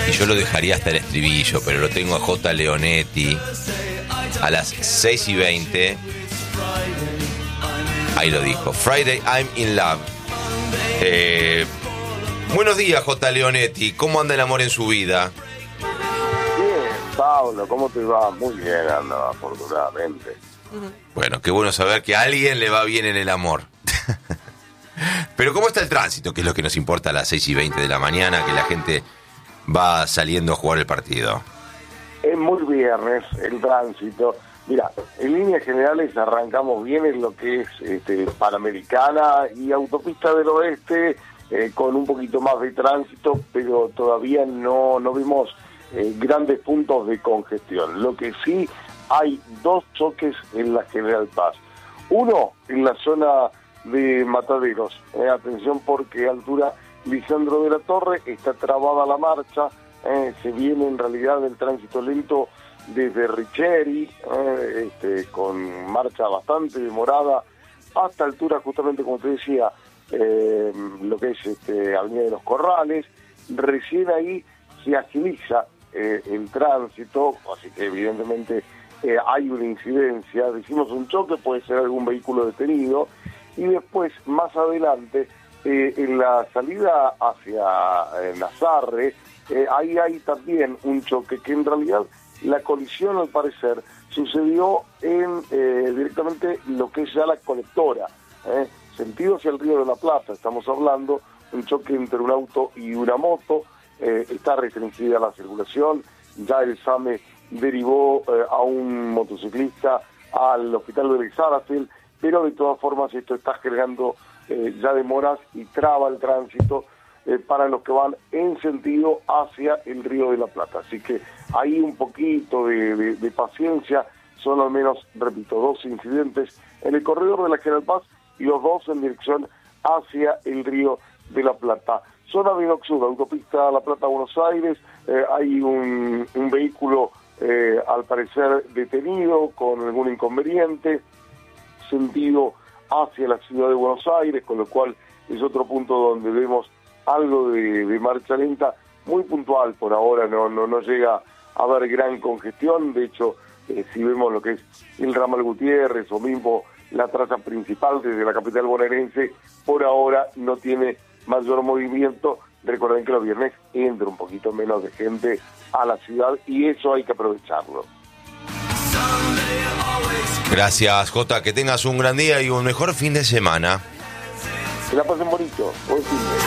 y yo lo dejaría hasta el estribillo, pero lo tengo a J. Leonetti a las 6:20. Ahí lo dijo. Friday I'm in love. Buenos días, J. Leonetti. ¿Cómo anda el amor en su vida? Bien, Pablo, ¿cómo te va? Muy bien, anda, afortunadamente. Bueno, qué bueno saber que a alguien le va bien en el amor. Pero ¿cómo está el tránsito? Que es lo que nos importa a las 6:20 de la mañana, que la gente va saliendo a jugar el partido. Es muy viernes el tránsito. Mira, en líneas generales arrancamos bien en lo que es Panamericana y Autopista del Oeste, con un poquito más de tránsito, pero todavía no vemos grandes puntos de congestión. Lo que sí, hay 2 choques en la General Paz. Uno en la zona de Mataderos. Atención porque a altura Lisandro de la Torre está trabada la marcha. Se viene en realidad el tránsito lento desde Richeri, con marcha bastante demorada, hasta altura justamente como te decía, lo que es Avenida de los Corrales. Recién ahí se agiliza el tránsito, así que evidentemente hay una incidencia. Decimos un choque, puede ser algún vehículo detenido, y después más adelante en la salida hacia Nazarre, ahí hay también un choque que en realidad la colisión al parecer sucedió en directamente lo que es ya la colectora, sentido hacia el Río de la Plata. Estamos hablando un choque entre un auto y una moto. Está restringida la circulación, ya el SAME derivó a un motociclista al hospital de Exarafil, pero de todas formas esto está generando ya demoras y traba el tránsito para los que van en sentido hacia el Río de la Plata. Así que hay un poquito de paciencia. Son al menos, repito, 2 incidentes en el corredor de la General Paz y los 2 en dirección hacia el Río de la Plata. Zona Vidoc Sur, autopista La Plata-Buenos Aires, hay un vehículo al parecer detenido con algún inconveniente, sentido hacia la ciudad de Buenos Aires, con lo cual es otro punto donde vemos algo de marcha lenta, muy puntual por ahora, no llega a haber gran congestión. De hecho, si vemos lo que es el ramal Gutiérrez o mismo la traza principal desde la capital bonaerense, por ahora no tiene mayor movimiento. Recuerden que los viernes entra un poquito menos de gente a la ciudad y eso hay que aprovecharlo. Gracias, Jota, que tengas un gran día y un mejor fin de semana. Que la pasen bonito. Buen fin de